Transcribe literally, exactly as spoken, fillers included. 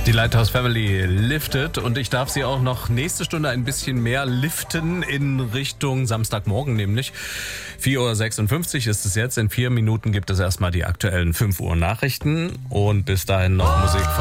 Die Lighthouse Family liftet und ich darf sie auch noch nächste Stunde ein bisschen mehr liften in Richtung Samstagmorgen, nämlich vier Uhr sechsundfünfzig ist es jetzt. In vier Minuten gibt es erstmal die aktuellen fünf Uhr Nachrichten und bis dahin noch Musik von